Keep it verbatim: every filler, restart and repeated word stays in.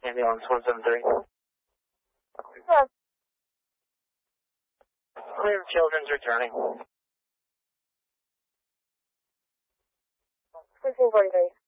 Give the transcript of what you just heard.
Ambulance one seven three. Hello. Clear, children's returning. fifteen forty-three.